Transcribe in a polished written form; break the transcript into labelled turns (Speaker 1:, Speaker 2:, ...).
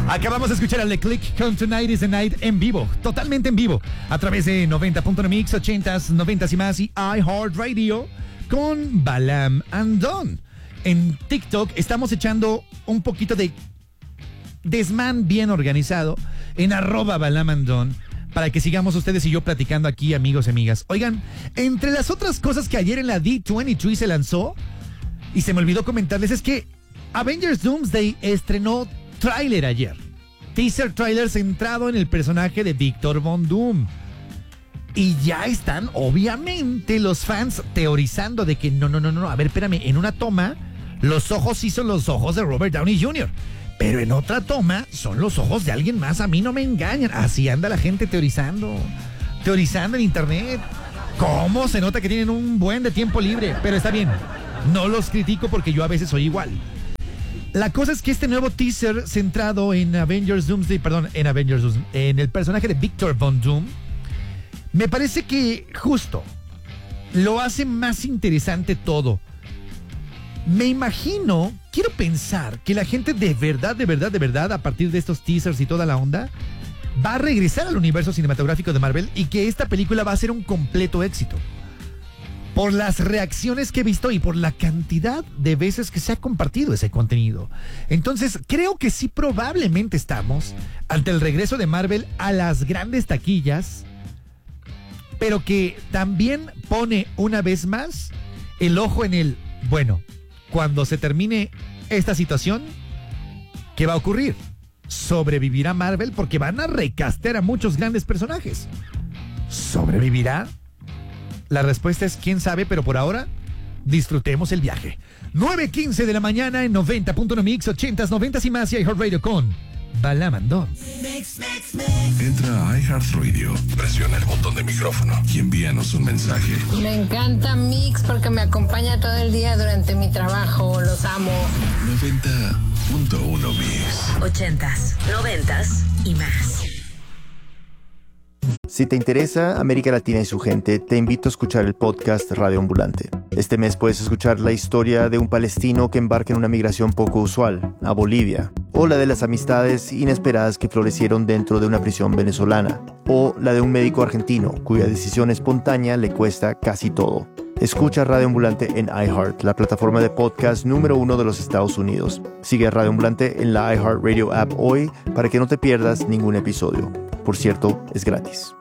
Speaker 1: Acabamos de escuchar a Le Click con Tonight is the Night en vivo, totalmente en vivo, a través de 90.1 Mix, 80s, 90s y más y iHeartRadio con Balam and Don. En TikTok estamos echando un poquito de desmán bien organizado en @Balam and Don para que sigamos ustedes y yo platicando aquí, amigos y amigas. Oigan, entre las otras cosas que ayer en la D23 se lanzó, y se me olvidó comentarles, es que Avengers Doomsday estrenó tráiler ayer. Teaser trailer centrado en el personaje de Victor Von Doom. Y ya están, obviamente, los fans teorizando de que no. A ver, espérame, en una toma, los ojos sí son los ojos de Robert Downey Jr., pero en otra toma son los ojos de alguien más. A mí no me engañan. Así anda la gente teorizando en internet. ¿Cómo se nota que tienen un buen de tiempo libre? Pero está bien, no los critico porque yo a veces soy igual. La cosa es que este nuevo teaser centrado en Avengers Doomsday, en el personaje de Victor Von Doom, me parece que justo lo hace más interesante todo. Me imagino, quiero pensar que la gente de verdad, a partir de estos teasers y toda la onda, va a regresar al universo cinematográfico de Marvel y que esta película va a ser un completo éxito. Por las reacciones que he visto y por la cantidad de veces que se ha compartido ese contenido. Entonces, creo que sí, probablemente estamos ante el regreso de Marvel a las grandes taquillas, pero que también pone una vez más el ojo en el, bueno, cuando se termine esta situación, ¿qué va a ocurrir? ¿Sobrevivirá Marvel? Porque van a recastear a muchos grandes personajes. ¿Sobrevivirá? La respuesta es quién sabe, pero por ahora disfrutemos el viaje. 9:15 de la mañana en 90.1 Mix, 80s, 90s y más y iHeartRadio con Balam and Don.
Speaker 2: Entra a iHeartRadio, presiona el botón de micrófono y envíanos un mensaje.
Speaker 3: Me encanta Mix porque me acompaña todo el día durante mi trabajo. Los amo.
Speaker 2: 90.1 Mix.
Speaker 4: 80s, 90s y más.
Speaker 5: Si te interesa América Latina y su gente, te invito a escuchar el podcast Radio Ambulante. Este mes puedes escuchar la historia de un palestino que embarca en una migración poco usual, a Bolivia, o la de las amistades inesperadas que florecieron dentro de una prisión venezolana, o la de un médico argentino cuya decisión espontánea le cuesta casi todo. Escucha Radio Ambulante en iHeart, la plataforma de podcast número 1 de los Estados Unidos. Sigue a Radio Ambulante en la iHeartRadio app hoy para que no te pierdas ningún episodio. Por cierto, es gratis.